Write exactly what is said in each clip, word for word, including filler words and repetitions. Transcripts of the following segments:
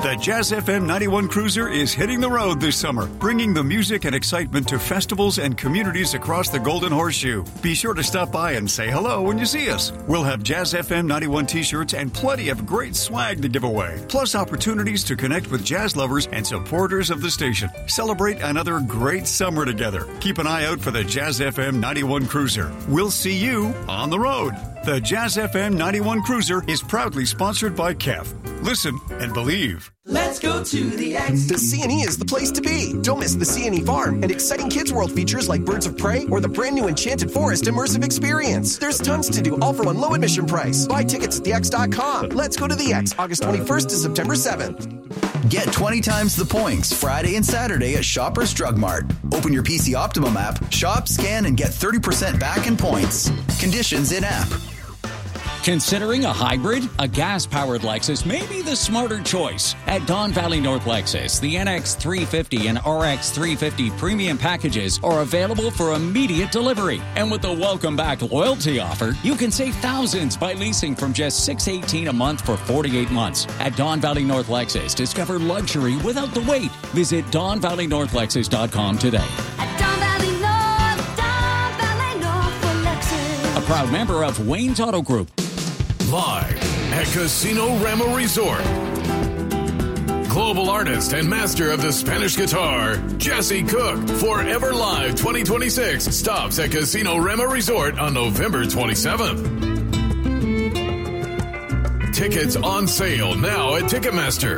The Jazz F M ninety-one Cruiser is hitting the road this summer, bringing the music and excitement to festivals and communities across the Golden Horseshoe. Be sure to stop by and say hello when you see us. We'll have Jazz F M ninety-one t-shirts and plenty of great swag to give away, plus opportunities to connect with jazz lovers and supporters of the station. Celebrate another great summer together. Keep an eye out for the Jazz F M ninety-one Cruiser. We'll see you on the road. The Jazz F M ninety-one Cruiser is proudly sponsored by K E F. Listen and believe. Let's go to the X. The C and E is the place to be. Don't miss the C and E Farm and exciting Kids World features like Birds of Prey or the brand new Enchanted Forest immersive experience. There's tons to do, all for one low admission price. Buy tickets at the x dot com. Let's go to the X, August twenty-first to September seventh. Get twenty times the points Friday and Saturday at Shoppers Drug Mart. Open your P C Optimum app, shop, scan, and get thirty percent back in points. Conditions in-app. Considering a hybrid? A gas-powered Lexus may be the smarter choice. At Don Valley North Lexus, the N X three fifty and R X three fifty premium packages are available for immediate delivery. And with the Welcome Back loyalty offer, you can save thousands by leasing from just six hundred eighteen dollars a month for forty-eight months. At Don Valley North Lexus, discover luxury without the wait. Visit don valley north lexus dot com today. At Don Valley North, Don Valley North for Lexus. A proud member of Wayne's Auto Group. Live at Casino Rama Resort. Global artist and master of the Spanish guitar, Jesse Cook, Forever Live twenty twenty-six stops at Casino Rama Resort on November twenty-seventh. Tickets on sale now at Ticketmaster.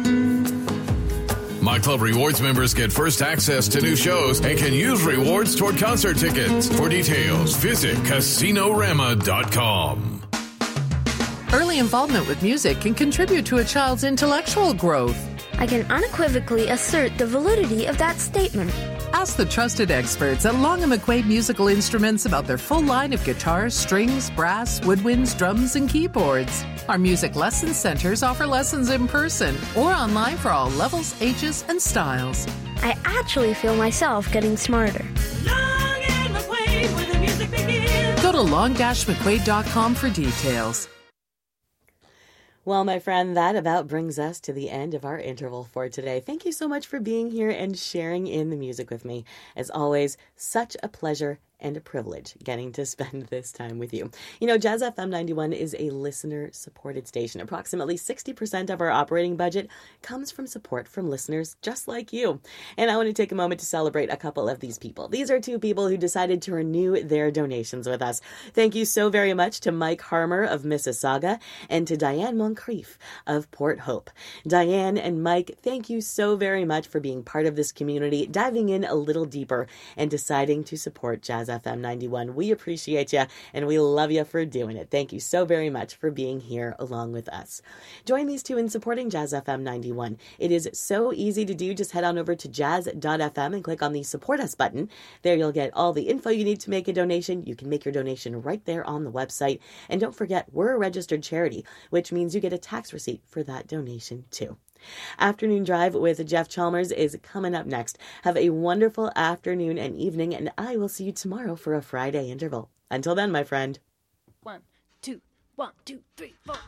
My Club Rewards members get first access to new shows and can use rewards toward concert tickets. For details, visit casino rama dot com. Early involvement with music can contribute to a child's intellectual growth. I can unequivocally assert the validity of that statement. Ask the trusted experts at Long and McQuaid Musical Instruments about their full line of guitars, strings, brass, woodwinds, drums, and keyboards. Our music lesson centers offer lessons in person or online for all levels, ages, and styles. I actually feel myself getting smarter. Long and McQuaid, where the music begins. Go to long dash mcquaid dot com for details. Well, my friend, that about brings us to the end of our interval for today. Thank you so much for being here and sharing in the music with me. As always, such a pleasure and a privilege getting to spend this time with you. You know, Jazz F M ninety-one is a listener-supported station. Approximately sixty percent of our operating budget comes from support from listeners just like you. And I want to take a moment to celebrate a couple of these people. These are two people who decided to renew their donations with us. Thank you so very much to Mike Harmer of Mississauga and to Diane Moncrief of Port Hope. Diane and Mike, thank you so very much for being part of this community, diving in a little deeper and deciding to support Jazz F M ninety-one. We appreciate you and we love you for doing it. Thank you so very much for being here along with us. Join these two in supporting Jazz F M ninety-one. It is so easy to do. Just head on over to jazz dot f m and click on the Support Us button. There you'll get all the info you need to make a donation. You can make your donation right there on the website. And don't forget, we're a registered charity, which means you get a tax receipt for that donation too. Afternoon Drive with Jeff Chalmers is coming up next. Have a wonderful afternoon and evening, and I will see you tomorrow for a Friday interval. Until then, my friend. One, two, one, two, three, four.